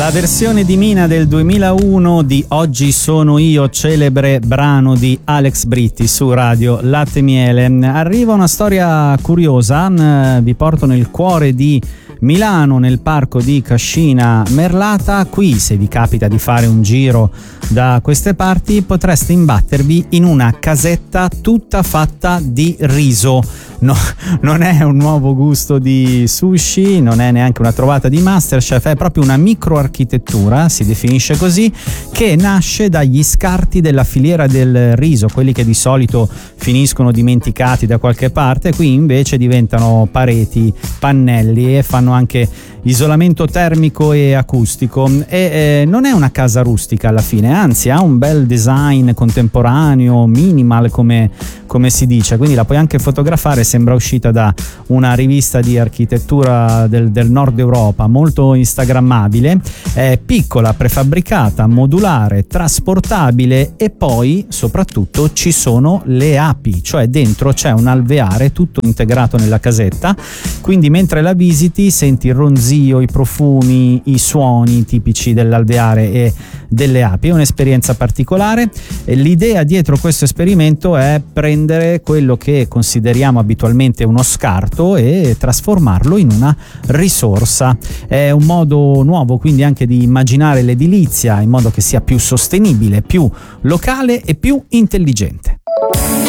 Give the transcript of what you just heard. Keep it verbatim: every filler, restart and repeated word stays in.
La versione di Mina del duemilauno di Oggi sono io, celebre brano di Alex Britti su Radio Latte Miele. Arriva una storia curiosa, vi porto nel cuore di Milano, nel parco di Cascina Merlata. Qui, se vi capita di fare un giro da queste parti, potreste imbattervi in una casetta tutta fatta di riso. No, non è un nuovo gusto di sushi, non è neanche una trovata di Masterchef, è proprio una microarchitettura, si definisce così, che nasce dagli scarti della filiera del riso, quelli che di solito finiscono dimenticati da qualche parte. Qui invece diventano pareti, pannelli e fanno anche isolamento termico e acustico. E eh, non è una casa rustica alla fine, anzi ha un bel design contemporaneo, minimal come, come si dice, quindi la puoi anche fotografare, sembra uscita da una rivista di architettura del, del nord Europa, molto instagrammabile. È piccola, prefabbricata, modulare, trasportabile e poi soprattutto ci sono le api, cioè dentro c'è un alveare tutto integrato nella casetta, quindi mentre la visiti senti il ronzio, i profumi, i suoni tipici dell'alveare e delle api. È un'esperienza particolare. L'idea dietro questo esperimento è prendere quello che consideriamo abitualmente uno scarto e trasformarlo in una risorsa. È un modo nuovo quindi anche di immaginare l'edilizia in modo che sia più sostenibile, più locale e più intelligente.